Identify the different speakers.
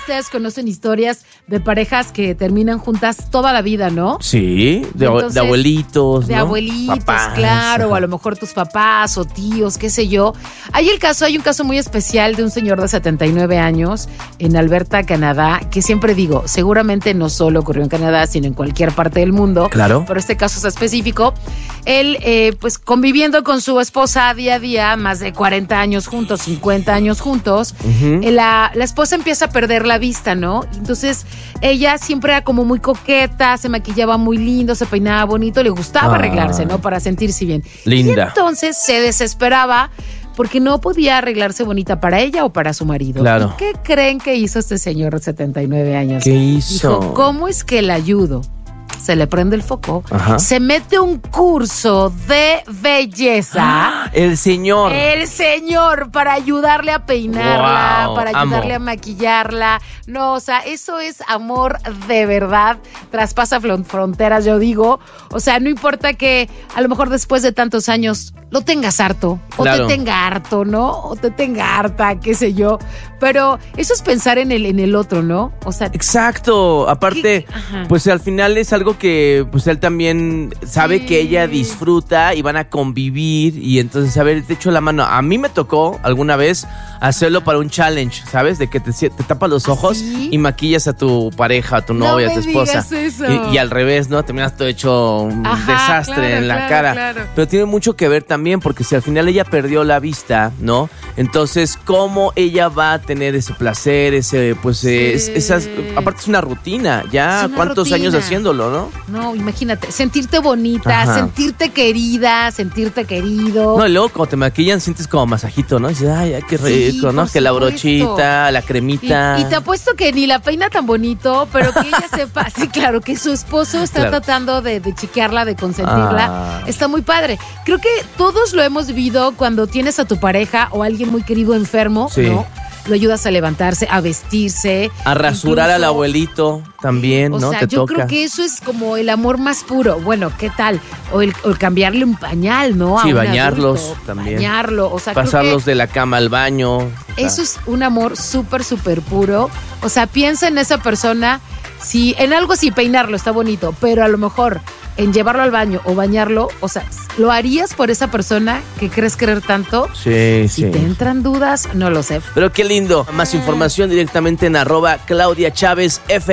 Speaker 1: ustedes conocen historias de parejas que terminan juntas toda la vida, ¿no?
Speaker 2: Sí, de abuelitos,
Speaker 1: de
Speaker 2: ¿no?
Speaker 1: abuelitos,
Speaker 2: Papás.
Speaker 1: claro, o a lo mejor tus papás o tíos, qué sé yo. Hay un caso muy especial de un señor de 79 años en Alberta, Canadá, que siempre digo, seguramente no solo ocurrió en Canadá, sino en cualquier parte del mundo.
Speaker 2: Claro.
Speaker 1: Pero este caso es específico. Él, pues conviviendo con su esposa día a día, más de 40 años juntos, 50 años juntos, la esposa empieza a perder la vista, ¿no? Entonces, ella siempre era como muy coqueta, se maquillaba muy lindo, se peinaba bonito, le gustaba arreglarse, ¿no? Para sentirse bien.
Speaker 2: Linda.
Speaker 1: Y entonces se desesperaba porque no podía arreglarse bonita para ella o para su marido.
Speaker 2: Claro.
Speaker 1: ¿Y qué creen que hizo este señor de 79 años?
Speaker 2: ¿Qué hizo?
Speaker 1: Dijo, ¿cómo es que le ayudo? Se le prende el foco,
Speaker 2: Ajá.
Speaker 1: se mete un curso de belleza.
Speaker 2: El señor.
Speaker 1: El señor, para ayudarle a peinarla,
Speaker 2: Wow,
Speaker 1: para ayudarle
Speaker 2: amo.
Speaker 1: a maquillarla. No, o sea, eso es amor de verdad. Traspasa fronteras, yo digo. O sea, no importa que a lo mejor después de tantos años lo tengas harto,
Speaker 2: Claro.
Speaker 1: o te tenga harto, ¿no? O te tenga harta, qué sé yo. Pero eso es pensar en el otro, ¿no? O sea,
Speaker 2: Exacto. Aparte,
Speaker 1: Ajá.
Speaker 2: pues al final es algo que pues él también sabe
Speaker 1: Sí.
Speaker 2: que ella disfruta y van a convivir y entonces, a ver, te echo la mano. A mí me tocó alguna vez hacerlo para un challenge, ¿sabes? De que te tapas los ojos
Speaker 1: ¿sí?
Speaker 2: y maquillas a tu pareja, a tu
Speaker 1: No
Speaker 2: novia, a
Speaker 1: me
Speaker 2: tu esposa.
Speaker 1: digas eso.
Speaker 2: Y al revés, ¿no? Terminas todo hecho un
Speaker 1: Ajá,
Speaker 2: desastre
Speaker 1: claro,
Speaker 2: en la
Speaker 1: claro,
Speaker 2: cara.
Speaker 1: claro.
Speaker 2: Pero tiene mucho que ver también, porque si al final ella perdió la vista, ¿no? Entonces, ¿cómo ella va a tener ese placer, ese, pues,
Speaker 1: Sí.
Speaker 2: aparte es una rutina, ya
Speaker 1: Es una
Speaker 2: cuántos
Speaker 1: rutina.
Speaker 2: años haciéndolo, ¿no?
Speaker 1: No, imagínate, sentirte bonita,
Speaker 2: Ajá.
Speaker 1: sentirte querida, sentirte querido.
Speaker 2: No, y luego cuando te maquillan sientes como masajito, ¿no? Y dices, ay, qué
Speaker 1: Sí,
Speaker 2: rico, ¿no?
Speaker 1: por
Speaker 2: Que la
Speaker 1: supuesto.
Speaker 2: brochita, la cremita.
Speaker 1: Y te apuesto que ni la peina tan bonito, pero que ella sepa, sí, claro, que su esposo está
Speaker 2: Claro.
Speaker 1: tratando de chiquearla, de consentirla.
Speaker 2: Ah.
Speaker 1: Está muy padre. Creo que todos lo hemos vivido cuando tienes a tu pareja o alguien muy querido enfermo,
Speaker 2: Sí.
Speaker 1: ¿no? Lo ayudas a levantarse, a vestirse.
Speaker 2: A rasurar
Speaker 1: incluso-
Speaker 2: al abuelito también,
Speaker 1: O
Speaker 2: ¿no?
Speaker 1: sea,
Speaker 2: Te
Speaker 1: yo
Speaker 2: toca.
Speaker 1: creo que eso es como el amor más puro. Bueno, ¿qué tal? O el cambiarle un pañal, ¿no? A
Speaker 2: Sí,
Speaker 1: un
Speaker 2: bañarlos
Speaker 1: adulto.
Speaker 2: también.
Speaker 1: Bañarlo, o sea, creo que
Speaker 2: Pasarlos de la cama al baño.
Speaker 1: eso es un amor súper, súper puro. O sea, piensa en esa persona, si en algo sí, peinarlo está bonito, pero a lo mejor en llevarlo al baño o bañarlo, o sea, ¿lo harías por esa persona que crees querer tanto?
Speaker 2: Sí,
Speaker 1: Si
Speaker 2: sí.
Speaker 1: te entran dudas, no lo sé.
Speaker 2: Pero qué lindo. Más información directamente en @ClaudiaChávez F.